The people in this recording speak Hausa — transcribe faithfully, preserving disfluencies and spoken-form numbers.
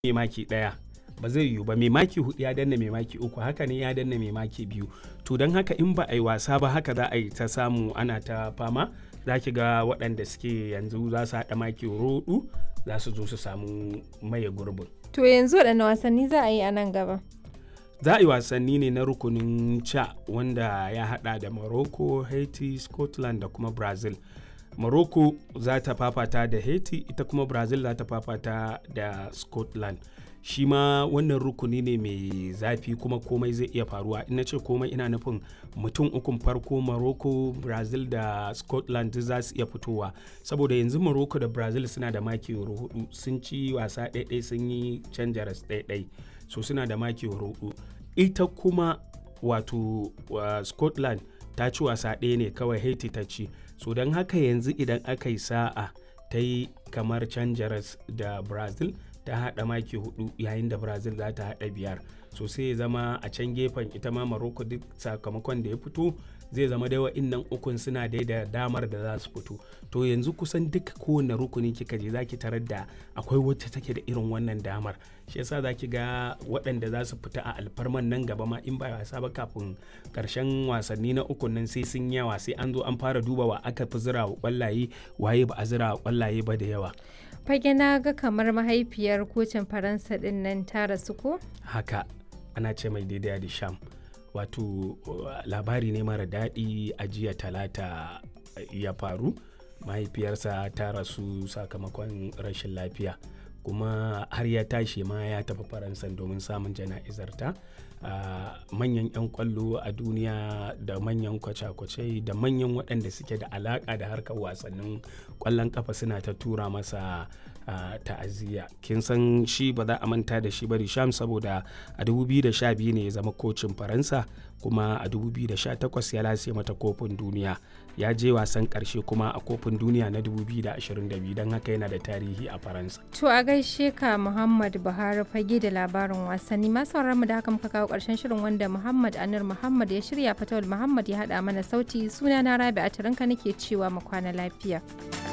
mai maki ɗaya ba zai yiwu ba. Mai maki hudu ya danna mai maki uku, haka ne ya danna mai maki biyu. To don haka in ba a yi wasa ba haka za a yi ta samu ana ta fama. Za ki ga waɗanda suke yanzu za su haɗa maki huɗu za su zo su samu maye gurbin. To yanzu waɗanne wasanni za a yi a nan gaba? Za a yi wasanni ne na rukunin ca wanda ya haɗa da Morocco, Haiti, Scotland da kuma Brazil. Morocco za ta fafata da Haiti, ita kuma Brazil za ta fafata da Scotland. Shi ma wannan rukuni ne mai zafi kuma komai zai iya faruwa. Ina ce komai ina nufin mutum ukun farko Morocco, Brazil da Scotland za su iya fitowa. Saboda yanzu Morocco da Brazil suna da maki hudu, sun ci wasa ɗaiɗai sun yi canja ras ɗaiɗai. So suna da maki hudu. Ita kuma wato uh, Scotland ta ci wasa ɗaya ne kawai, Haiti ta ci. So don haka yanzu idan aka yi sa'a ta yi kamar canja ras da Brazil, ta haɗa maki hudu yayin da Brazil za ta haɗa biyar. So sai ya zama a can gefen ita ma Morocco duk sakamakon da ya fito zai zama dai wa'innan ukun suna dai da damar da za su fito. To yanzu kusan duk kowane rukuni kika je za ki tarar da akwai wacce take da irin wannan damar. Shi yasa za ki ga waɗanda za su fita a alfarman nan gaba ma in ba wasa ba kafin ƙarshen wasanni na ukun nan sai sun yawa, sai an zo an fara duba wa aka fi zira wa ƙwallaye waye ba a zira wa ƙwallaye ba da yawa. Fage na ga kamar mahaifiyar kocin Faransa ɗin nan ta rasu ko? Haka ana ce mai daidai da Sham. Wato labari ne mara daɗi a jiya talata ya faru. Mahaifiyarsa ta rasu sakamakon rashin lafiya, kuma har ya tashi ma ya tafi Faransa domin samun jana'izarta. Uh, manyan 'yan kwallo a duniya da manyan kwace-kwace da manyan waɗanda suke da alaƙa da harkar wasannin ƙwallon ƙafa suna ta tura masa uh, ta'aziyya. Kin san shi ba za a manta da shi ba Sham, saboda a dubu biyu da sha biyu ne ya zama kocin Faransa, kuma a dubu biyu da sha takwas ya lase mata kofin duniya. Ya je wasan ƙarshe kuma a kofin duniya na dubu biyu da ashirin da biyu, don haka yana da tarihi a Faransa. To a gaishe ka Muhammad Buhari Fage da labarin wasanni. Masu mu da haka muka kawo ƙarshen shirin wanda Muhammad Anir Muhammad ya shirya, Fatawul Muhammad ya haɗa mana sauti. Suna na Rabi a Tarinka nake cewa mu kwana lafiya.